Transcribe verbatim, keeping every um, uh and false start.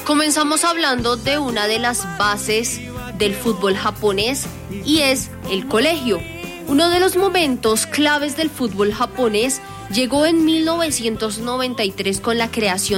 Comenzamos hablando de una de las bases del fútbol japonés y es el colegio. Uno de los momentos claves del fútbol japonés llegó en mil novecientos noventa y tres con la creación